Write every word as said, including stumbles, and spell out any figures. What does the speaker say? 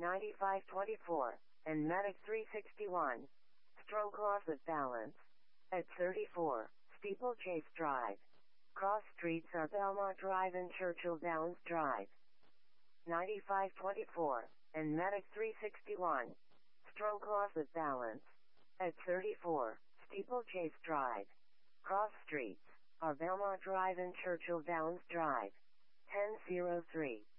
ninety-five twenty-four, and Medic three sixty-one. Stroke loss of balance. At thirty-four, Steeplechase Drive. Cross streets are Belmont Drive and Churchill Downs Drive. ninety-five twenty-four, and Medic three sixty-one. Stroke loss of balance. At thirty-four, Steeplechase Drive. Cross streets are Belmont Drive and Churchill Downs Drive. ten oh three,